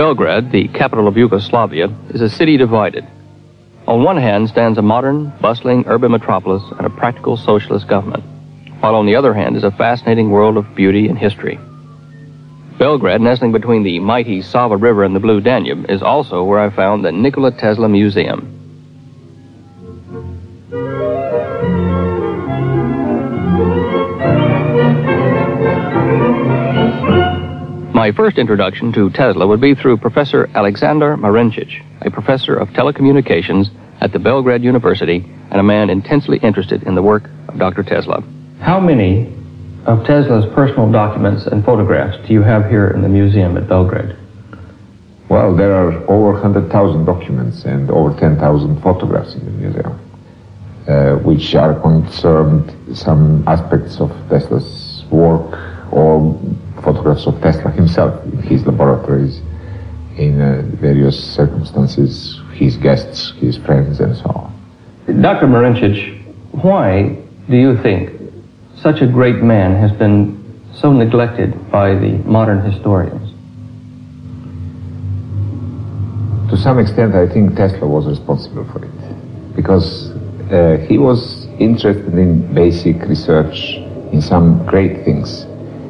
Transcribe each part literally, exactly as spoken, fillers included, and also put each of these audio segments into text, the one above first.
Belgrade, the capital of Yugoslavia, is a city divided. On one hand stands a modern, bustling urban metropolis and a practical socialist government, while on the other hand is a fascinating world of beauty and history. Belgrade, nestling between the mighty Sava River and the Blue Danube, is also where I found the Nikola Tesla Museum. My first introduction to Tesla would be through Professor Alexander Marencic, a professor of telecommunications at the Belgrade University and a man intensely interested in the work of Doctor Tesla. How many of Tesla's personal documents and photographs do you have here in the museum at Belgrade? Well, there are over one hundred thousand documents and over ten thousand photographs in the museum, uh, which are concerned some aspects of Tesla's work or photographs of Tesla himself in his laboratories, in uh, various circumstances, his guests, his friends, and so on. Doctor Marencic, why do you think such a great man has been so neglected by the modern historians? To some extent, I think Tesla was responsible for it, because uh, he was interested in basic research in some great things.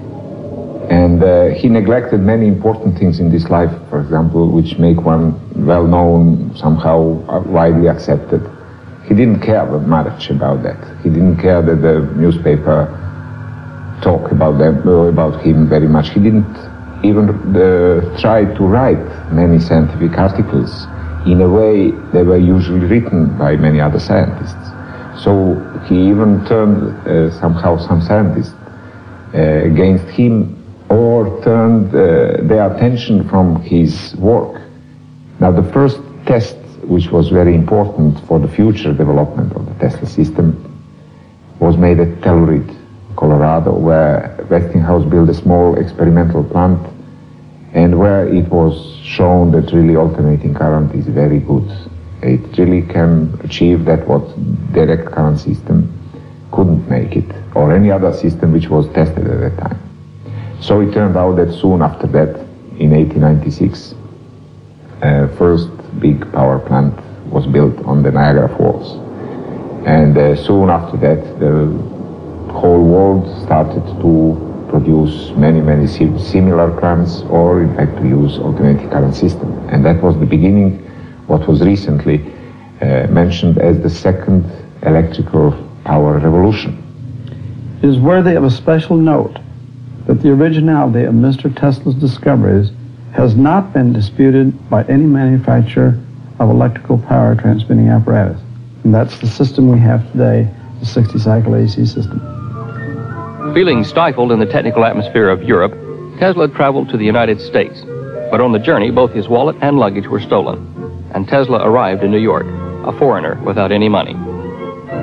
And uh, he neglected many important things in this life, for example, which make one well-known, somehow widely accepted. He didn't care much about that. He didn't care that the newspaper talk about them or about him very much. He didn't even uh, try to write many scientific articles in a way they were usually written by many other scientists. So he even turned uh, somehow some scientists uh, against him, or turned uh, their attention from his work. Now, the first test, which was very important for the future development of the Tesla system, was made at Telluride, Colorado, where Westinghouse built a small experimental plant, and where it was shown that really alternating current is very good. It really can achieve that what direct current system couldn't make it, or any other system which was tested at that time. So it turned out that soon after that, in eighteen ninety-six, uh, first big power plant was built on the Niagara Falls. And uh, soon after that, the whole world started to produce many, many sim similar plants, or in fact to use alternating current system. And that was the beginning, what was recently uh, mentioned as the second electrical power revolution. It is worthy of a special note that the originality of Mister Tesla's discoveries has not been disputed by any manufacturer of electrical power transmitting apparatus. And that's the system we have today, the sixty cycle A C system. Feeling stifled in the technical atmosphere of Europe, Tesla traveled to the United States. But on the journey, both his wallet and luggage were stolen, and Tesla arrived in New York, a foreigner without any money.